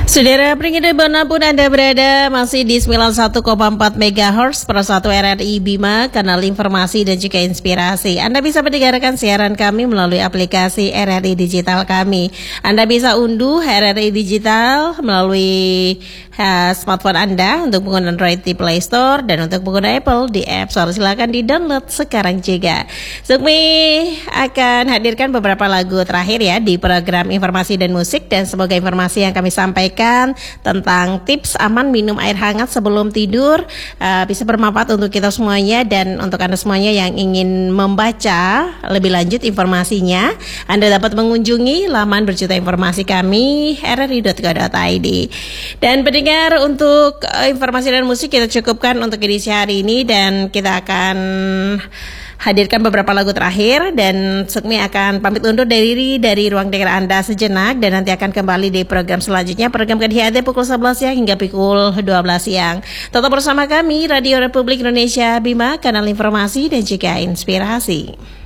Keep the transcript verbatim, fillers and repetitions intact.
Saudara pendengar dimanapun Anda berada, masih di sembilan puluh satu koma empat megahertz per satu R R I Bima, kanal informasi dan juga inspirasi. Anda bisa mendengarkan siaran kami melalui aplikasi R R I Digital kami. Anda bisa unduh R R I Digital melalui uh, smartphone Anda untuk pengguna Android di Play Store dan untuk pengguna Apple di App Store. Silakan di-download sekarang juga. Sukmi akan hadirkan beberapa lagu terakhir ya di program informasi dan musik, dan semoga informasi yang kami sampaikan tentang tips aman minum air hangat sebelum tidur uh, bisa bermanfaat untuk kita semuanya. Dan untuk Anda semuanya yang ingin membaca lebih lanjut informasinya, Anda dapat mengunjungi laman berjuta informasi kami r r i dot co dot i d. Dan pendengar, untuk uh, informasi dan musik kita cukupkan untuk edisi hari ini, dan kita akan hadirkan beberapa lagu terakhir, dan Sukmi akan pamit undur dari dari ruang dengar Anda sejenak, dan nanti akan kembali di program selanjutnya, program K D H D pukul sebelas siang hingga pukul dua belas siang. Tetap bersama kami Radio Republik Indonesia Bima, kanal informasi dan juga inspirasi.